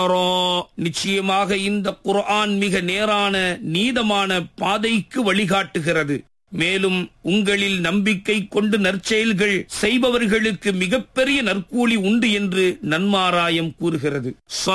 நிச்சயமாக இந்த குர்ஆன் மிக நேரான நீதமான பாதைக்கு வழிகாட்டுகிறது. மேலும் உங்களில் நம்பிக்கை கொண்டு நற்செயல்கள் செய்பவர்களுக்கு மிகப்பெரிய நற்கூலி உண்டு என்று நன்மாராயம் கூறுகிறது.